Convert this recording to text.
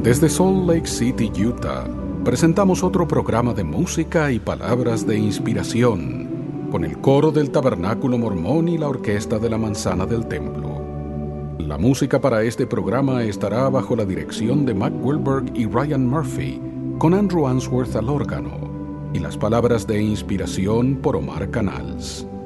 Desde Salt Lake City, Utah, presentamos otro programa de música y palabras de inspiración, con el coro del Tabernáculo Mormón y la orquesta de la Manzana del Templo. La música para este programa estará bajo la dirección de Mac Wilberg y Ryan Murphy, con Andrew Answorth al órgano, y las palabras de inspiración por Omar Canals.